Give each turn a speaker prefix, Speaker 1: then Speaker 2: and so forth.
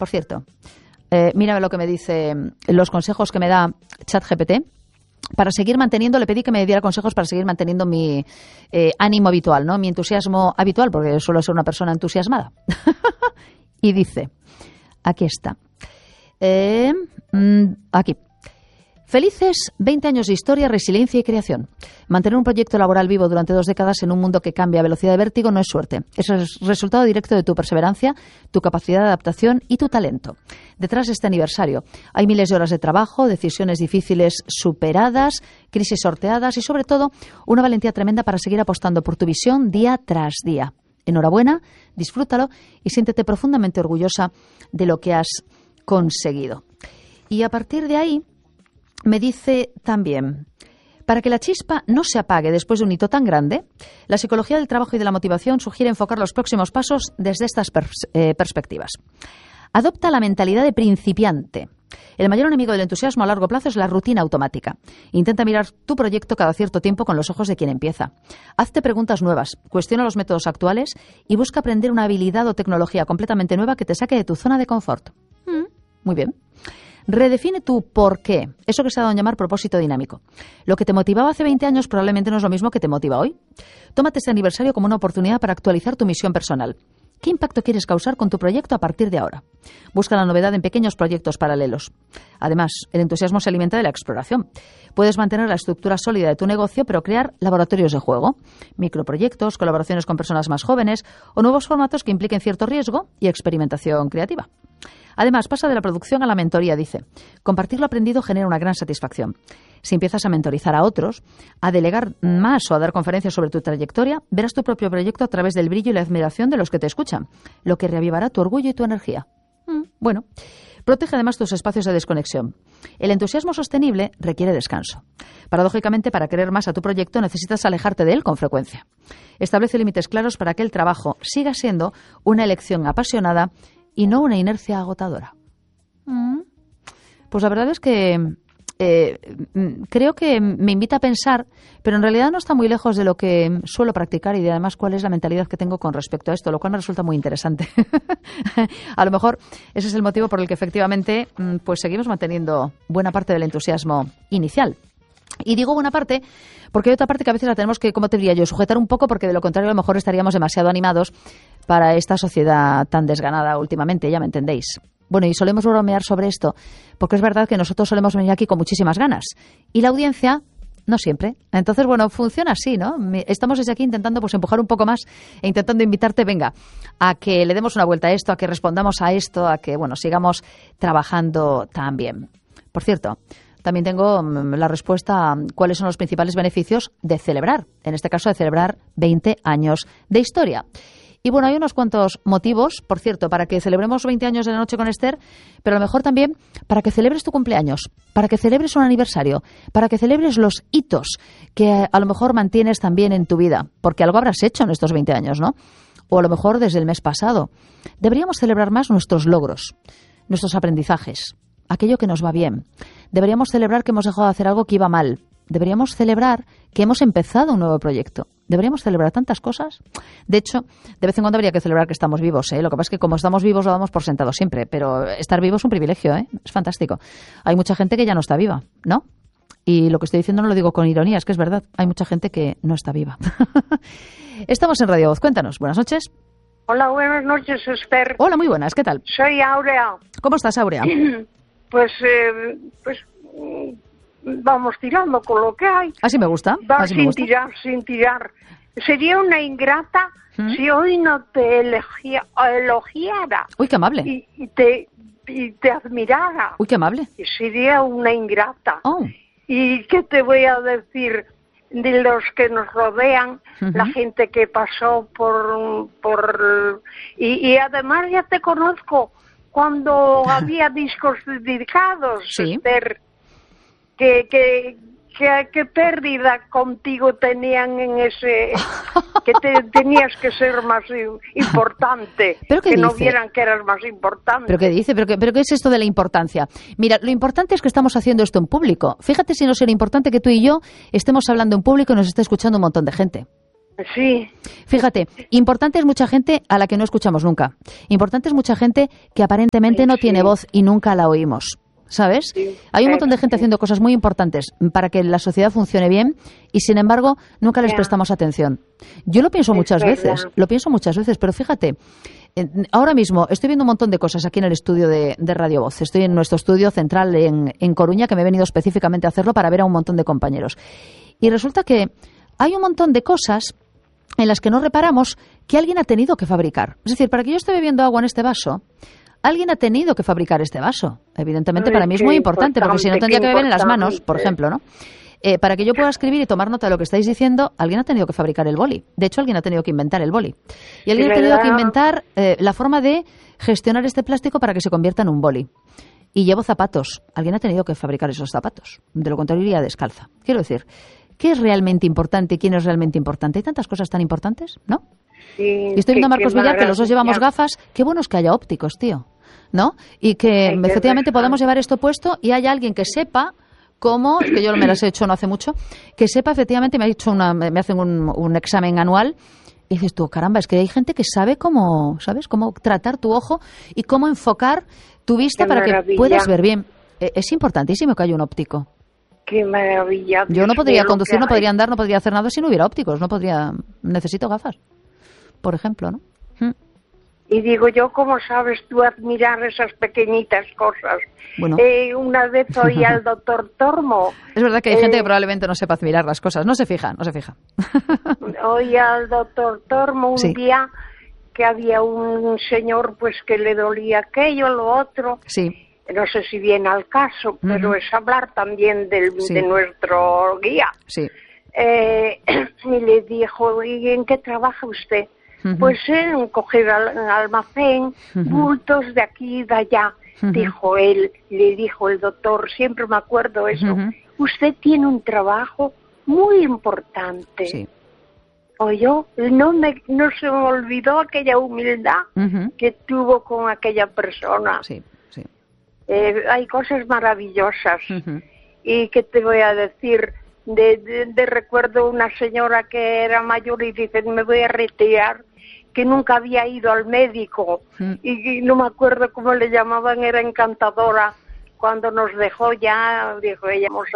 Speaker 1: por cierto, mira lo que me dice, los consejos que me da ChatGPT. Para seguir manteniendo, le pedí que me diera consejos para seguir manteniendo mi ánimo habitual, ¿no? Mi entusiasmo habitual, porque suelo ser una persona entusiasmada. Y dice, aquí está. Aquí. Felices 20 años de historia, resiliencia y creación. Mantener un proyecto laboral vivo durante 2 décadas en un mundo que cambia a velocidad de vértigo no es suerte. Es el resultado directo de tu perseverancia, tu capacidad de adaptación y tu talento. Detrás de este aniversario hay miles de horas de trabajo, decisiones difíciles superadas, crisis sorteadas y, sobre todo, una valentía tremenda para seguir apostando por tu visión día tras día. Enhorabuena, disfrútalo y siéntete profundamente orgullosa de lo que has conseguido. Y a partir de ahí, me dice también, para que la chispa no se apague después de un hito tan grande, la psicología del trabajo y de la motivación sugiere enfocar los próximos pasos desde estas perspectivas. Adopta la mentalidad de principiante. El mayor enemigo del entusiasmo a largo plazo es la rutina automática. Intenta mirar tu proyecto cada cierto tiempo con los ojos de quien empieza. Hazte preguntas nuevas, cuestiona los métodos actuales y busca aprender una habilidad o tecnología completamente nueva que te saque de tu zona de confort. Muy bien. Redefine tu por qué, eso que se ha dado a llamar propósito dinámico. Lo que te motivaba hace 20 años probablemente no es lo mismo que te motiva hoy. Tómate este aniversario como una oportunidad para actualizar tu misión personal. ¿Qué impacto quieres causar con tu proyecto a partir de ahora? Busca la novedad en pequeños proyectos paralelos. Además, el entusiasmo se alimenta de la exploración. Puedes mantener la estructura sólida de tu negocio, pero crear laboratorios de juego, microproyectos, colaboraciones con personas más jóvenes o nuevos formatos que impliquen cierto riesgo y experimentación creativa. Además, pasa de la producción a la mentoría, dice. Compartir lo aprendido genera una gran satisfacción. Si empiezas a mentorizar a otros, a delegar más o a dar conferencias sobre tu trayectoria, verás tu propio proyecto a través del brillo y la admiración de los que te escuchan, lo que reavivará tu orgullo y tu energía. Bueno, protege además tus espacios de desconexión. El entusiasmo sostenible requiere descanso. Paradójicamente, para querer más a tu proyecto, necesitas alejarte de él con frecuencia. Establece límites claros para que el trabajo siga siendo una elección apasionada y no una inercia agotadora. Pues la verdad es que creo que me invita a pensar, pero en realidad no está muy lejos de lo que suelo practicar y de además cuál es la mentalidad que tengo con respecto a esto, lo cual me resulta muy interesante. A lo mejor ese es el motivo por el que efectivamente pues seguimos manteniendo buena parte del entusiasmo inicial. Y digo buena parte porque hay otra parte que a veces la tenemos que, como te diría yo, sujetar un poco, porque de lo contrario a lo mejor estaríamos demasiado animados para esta sociedad tan desganada últimamente, ya me entendéis. Bueno, y solemos bromear sobre esto, porque es verdad que nosotros solemos venir aquí con muchísimas ganas. Y la audiencia, no siempre. Entonces, bueno, funciona así, ¿no? Estamos desde aquí intentando pues empujar un poco más e intentando invitarte, venga, a que le demos una vuelta a esto, a que respondamos a esto, a que, bueno, sigamos trabajando también. Por cierto, también tengo la respuesta a cuáles son los principales beneficios de celebrar, en este caso de celebrar 20 años de historia. Y bueno, hay unos cuantos motivos, por cierto, para que celebremos 20 años de La Noche con Esther, pero a lo mejor también para que celebres tu cumpleaños, para que celebres un aniversario, para que celebres los hitos que a lo mejor mantienes también en tu vida, porque algo habrás hecho en estos 20 años, ¿no? O a lo mejor desde el mes pasado. Deberíamos celebrar más nuestros logros, nuestros aprendizajes, aquello que nos va bien. Deberíamos celebrar que hemos dejado de hacer algo que iba mal. Deberíamos celebrar que hemos empezado un nuevo proyecto. Deberíamos celebrar tantas cosas. De hecho, de vez en cuando habría que celebrar que estamos vivos, ¿eh? Lo que pasa es que como estamos vivos lo damos por sentado siempre, pero estar vivo es un privilegio, ¿eh? Es fantástico. Hay mucha gente que ya no está viva, ¿no? Y lo que estoy diciendo no lo digo con ironía, es que es verdad. Hay mucha gente que no está viva. Estamos en Radio Voz. Cuéntanos. Buenas noches.
Speaker 2: Hola, buenas noches, Esther.
Speaker 1: Hola, muy buenas. ¿Qué tal?
Speaker 2: Soy Aurea.
Speaker 1: ¿Cómo estás, Aurea?
Speaker 2: Pues vamos tirando con lo que hay.
Speaker 1: Así me gusta.
Speaker 2: Va
Speaker 1: Así me gusta.
Speaker 2: sin tirar. Sería una ingrata si hoy no te elogiara.
Speaker 1: Uy, qué amable.
Speaker 2: Y te admirara.
Speaker 1: Uy, qué amable.
Speaker 2: Sería una ingrata.
Speaker 1: Oh.
Speaker 2: ¿Y qué te voy a decir de los que nos rodean, la gente que pasó por y además ya te conozco cuando había discos dedicados,
Speaker 1: sí.
Speaker 2: Esther, qué pérdida contigo tenían en ese, que tenías que ser más importante,
Speaker 1: ¿Pero qué
Speaker 2: que
Speaker 1: dice?
Speaker 2: no vieran que eras más importante.
Speaker 1: ¿Pero qué dice? ¿Pero qué es esto de la importancia? Mira, lo importante es que estamos haciendo esto en público. Fíjate si no será importante que tú y yo estemos hablando en público y nos esté escuchando un montón de gente.
Speaker 2: Sí.
Speaker 1: Fíjate, importante es mucha gente a la que no escuchamos nunca. Importante es mucha gente que aparentemente no tiene voz y nunca la oímos. ¿Sabes?
Speaker 2: Sí,
Speaker 1: hay un montón de gente haciendo cosas muy importantes para que la sociedad funcione bien y, sin embargo, nunca les prestamos atención. Yo lo pienso muchas veces, pero fíjate, ahora mismo estoy viendo un montón de cosas aquí en el estudio de Radio Voz. Estoy en nuestro estudio central en Coruña, que me he venido específicamente a hacerlo para ver a un montón de compañeros. Y resulta que hay un montón de cosas en las que no reparamos que alguien ha tenido que fabricar. Es decir, para que yo esté bebiendo agua en este vaso, alguien ha tenido que fabricar este vaso. Evidentemente, para mí es muy importante, porque si no tendría que beber en las manos, por ejemplo, ¿no? Para que yo pueda escribir y tomar nota de lo que estáis diciendo, alguien ha tenido que fabricar el boli. De hecho, alguien ha tenido que inventar el boli. Y alguien ha tenido que inventar la forma de gestionar este plástico para que se convierta en un boli. Y llevo zapatos. Alguien ha tenido que fabricar esos zapatos. De lo contrario, iría descalza. Quiero decir, ¿qué es realmente importante y quién es realmente importante? Hay tantas cosas tan importantes, ¿no?
Speaker 2: Sí,
Speaker 1: y estoy viendo a Marcos Villar, que los dos llevamos gafas. Qué bueno es que haya ópticos, tío, ¿no? Y que efectivamente podamos llevar esto puesto y haya alguien que sepa cómo, que yo me las he hecho no hace mucho, que sepa efectivamente, me hacen un examen anual y dices tú, caramba, es que hay gente que sabe cómo, ¿sabes? Cómo tratar tu ojo y cómo enfocar tu vista para que puedas ver bien. Es importantísimo que haya un óptico.
Speaker 2: Qué maravilla.
Speaker 1: Yo no podría conducir, no podría andar, no podría hacer nada si no hubiera ópticos. Necesito gafas, por ejemplo, ¿no?
Speaker 2: Y digo yo, ¿cómo sabes tú admirar esas pequeñitas cosas?
Speaker 1: Bueno.
Speaker 2: Una vez oí al doctor Tormo.
Speaker 1: Es verdad que hay gente que probablemente no sepa admirar las cosas. No se fija.
Speaker 2: Oí al doctor Tormo un día que había un señor pues que le dolía aquello, lo otro.
Speaker 1: Sí.
Speaker 2: No sé si viene al caso, pero es hablar también de nuestro guía.
Speaker 1: Sí.
Speaker 2: Y le dijo, ¿y en qué trabaja usted? Pues en coger al almacén bultos de aquí y de allá. Dijo él, le dijo el doctor, siempre me acuerdo eso, usted tiene un trabajo muy importante.
Speaker 1: Sí.
Speaker 2: Oyó, no se me olvidó aquella humildad que tuvo con aquella persona.
Speaker 1: Sí.
Speaker 2: Hay cosas maravillosas. Y que te voy a decir, de recuerdo una señora que era mayor y dice, me voy a retirar, que nunca había ido al médico y no me acuerdo cómo le llamaban, era encantadora. Cuando nos dejó ya, dijo ella,